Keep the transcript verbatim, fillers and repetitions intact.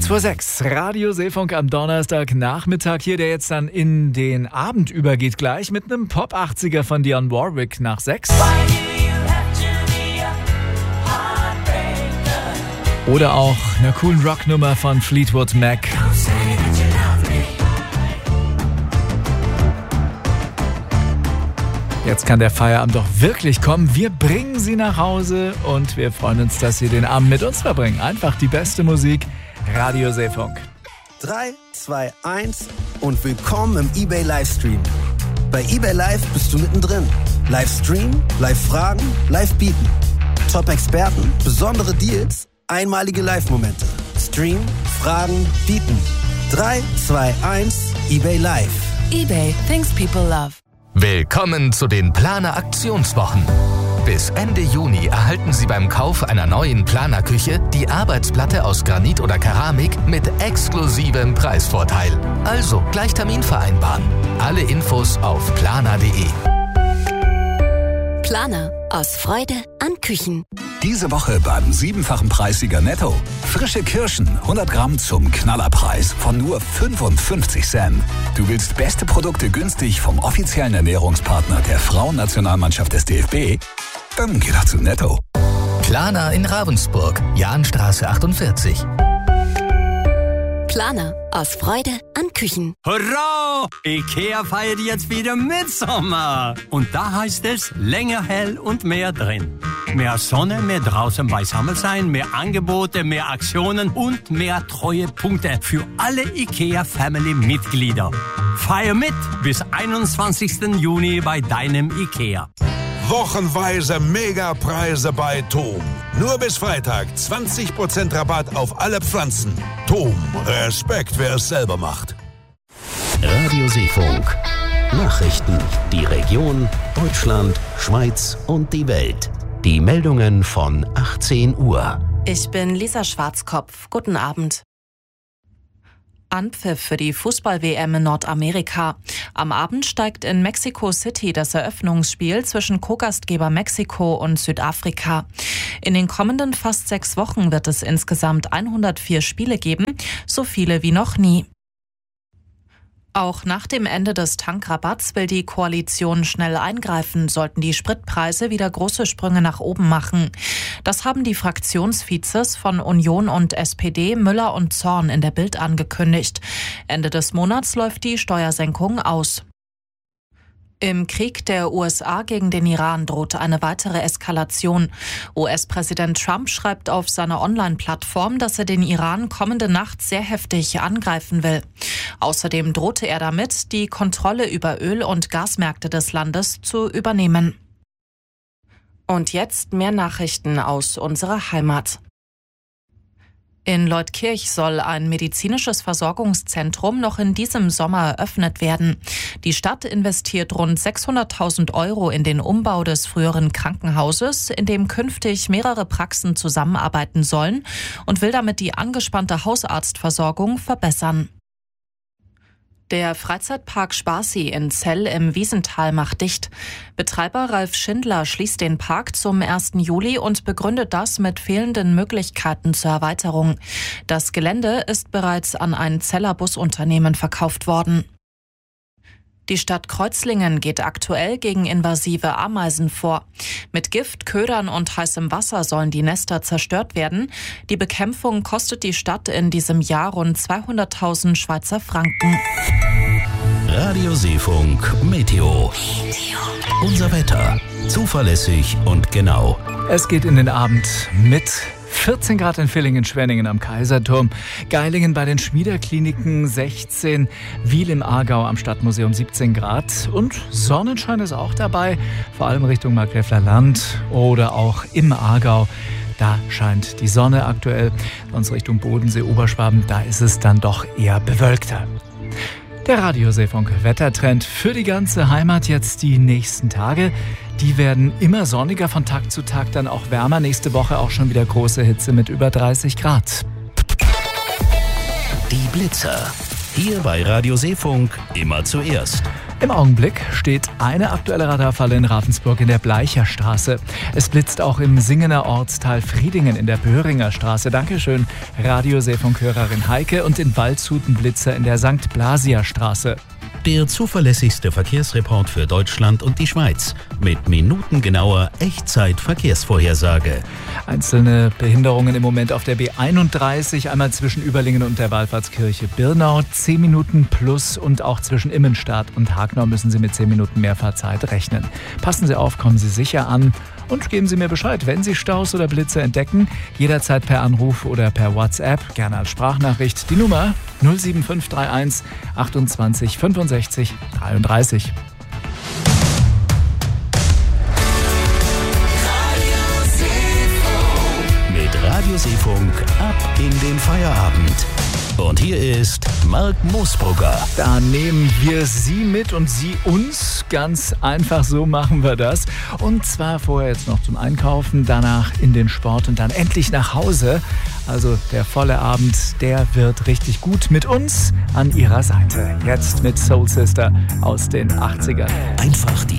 Kurz vor sechs, Radio Seefunk am Donnerstagnachmittag hier, der jetzt dann in den Abend übergeht gleich mit einem Pop-achtziger von Dionne Warwick nach sechs. Oder auch einer coolen Rocknummer von Fleetwood Mac. Jetzt kann der Feierabend doch wirklich kommen. Wir bringen Sie nach Hause und wir freuen uns, dass Sie den Abend mit uns verbringen. Einfach die beste Musik, Radio Seefunk. drei, zwei, eins und willkommen im eBay Livestream. Bei eBay Live bist du mittendrin. Livestream, Live-Fragen, Live-Bieten. Top-Experten, besondere Deals, einmalige Live-Momente. Stream, Fragen, Bieten. drei, zwei, eins, eBay Live. eBay, things people love. Willkommen zu den Planer Aktionswochen. Bis Ende Juni erhalten Sie beim Kauf einer neuen Planerküche die Arbeitsplatte aus Granit oder Keramik mit exklusivem Preisvorteil. Also gleich Termin vereinbaren. Alle Infos auf planer punkt de. Planer, aus Freude an Küchen. Diese Woche beim siebenfachen Preissieger Netto. Frische Kirschen, hundert Gramm zum Knallerpreis von nur fünfundfünfzig Cent. Du willst beste Produkte günstig vom offiziellen Ernährungspartner der Frauennationalmannschaft des D F B? Dann geh doch zu Netto. Planer in Ravensburg, Jahnstraße achtundvierzig. Planer, aus Freude an Küchen. Hurra! IKEA feiert jetzt wieder Mitsommer. Und da heißt es länger hell und mehr drin. Mehr Sonne, mehr draußen beisammen sein, mehr Angebote, mehr Aktionen und mehr Treuepunkte für alle IKEA-Family-Mitglieder. Feier mit bis einundzwanzigsten Juni bei deinem IKEA. Wochenweise Megapreise bei Tom. Nur bis Freitag zwanzig Prozent Rabatt auf alle Pflanzen. Tom, Respekt, wer es selber macht. Radio Seefunk. Nachrichten, die Region, Deutschland, Schweiz und die Welt. Die Meldungen von achtzehn Uhr. Ich bin Lisa Schwarzkopf. Guten Abend. Anpfiff für die Fußball-W M in Nordamerika. Am Abend steigt in Mexico City das Eröffnungsspiel zwischen Co-Gastgeber Mexiko und Südafrika. In den kommenden fast sechs Wochen wird es insgesamt hundertvier Spiele geben, so viele wie noch nie. Auch nach dem Ende des Tankrabatts will die Koalition schnell eingreifen, sollten die Spritpreise wieder große Sprünge nach oben machen. Das haben die Fraktionsvizes von Union und S P D Müller und Zorn in der Bild angekündigt. Ende des Monats läuft die Steuersenkung aus. Im Krieg der U S A gegen den Iran droht eine weitere Eskalation. U S-Präsident Trump schreibt auf seiner Online-Plattform, dass er den Iran kommende Nacht sehr heftig angreifen will. Außerdem drohte er damit, die Kontrolle über Öl- und Gasmärkte des Landes zu übernehmen. Und jetzt mehr Nachrichten aus unserer Heimat. In Leutkirch soll ein medizinisches Versorgungszentrum noch in diesem Sommer eröffnet werden. Die Stadt investiert rund sechshunderttausend Euro in den Umbau des früheren Krankenhauses, in dem künftig mehrere Praxen zusammenarbeiten sollen, und will damit die angespannte Hausarztversorgung verbessern. Der Freizeitpark Sparsee in Zell im Wiesental macht dicht. Betreiber Ralf Schindler schließt den Park zum ersten Juli und begründet das mit fehlenden Möglichkeiten zur Erweiterung. Das Gelände ist bereits an ein Zeller Busunternehmen verkauft worden. Die Stadt Kreuzlingen geht aktuell gegen invasive Ameisen vor. Mit Gift, Ködern und heißem Wasser sollen die Nester zerstört werden. Die Bekämpfung kostet die Stadt in diesem Jahr rund zweihunderttausend Schweizer Franken. Radio Seefunk Meteo. Unser Wetter. Zuverlässig und genau. Es geht in den Abend mit vierzehn Grad in Villingen-Schwenningen am Kaiserturm, Geilingen bei den Schmiederkliniken sechzehn, Wiel im Aargau am Stadtmuseum siebzehn Grad und Sonnenschein ist auch dabei, vor allem Richtung Markgräfler Land oder auch im Aargau. Da scheint die Sonne aktuell, sonst Richtung Bodensee, Oberschwaben, da ist es dann doch eher bewölkter. Der Radio Seefunk Wettertrend für die ganze Heimat jetzt die nächsten Tage. Die werden immer sonniger, von Tag zu Tag dann auch wärmer. Nächste Woche auch schon wieder große Hitze mit über dreißig Grad. Die Blitzer. Hier bei Radio Seefunk immer zuerst. Im Augenblick steht eine aktuelle Radarfalle in Ravensburg in der Bleicherstraße. Es blitzt auch im Singener Ortsteil Friedingen in der Böhringer Straße. Dankeschön, Radioseefunkhörerin Heike. Und in Waldshuten Blitzer in der Sankt Blasia Straße. Der zuverlässigste Verkehrsreport für Deutschland und die Schweiz mit minutengenauer Echtzeit-Verkehrsvorhersage. Einzelne Behinderungen im Moment auf der B einunddreißig, einmal zwischen Überlingen und der Wallfahrtskirche Birnau, zehn Minuten plus, und auch zwischen Immenstadt und Hagnau müssen Sie mit zehn Minuten mehr Fahrzeit rechnen. Passen Sie auf, kommen Sie sicher an und geben Sie mir Bescheid, wenn Sie Staus oder Blitze entdecken. Jederzeit per Anruf oder per WhatsApp, gerne als Sprachnachricht. Die Nummer null sieben fünf drei eins achtundzwanzig fünfundsechzig dreiunddreißig. Mit Radioseefunk ab in den Feierabend. Und hier ist Mark Moosbrugger. Da nehmen wir Sie mit und Sie uns. Ganz einfach, so machen wir das. Und zwar vorher jetzt noch zum Einkaufen, danach in den Sport und dann endlich nach Hause. Also der volle Abend, der wird richtig gut mit uns an Ihrer Seite. Jetzt mit Soul Sister aus den achtzigern. Einfach die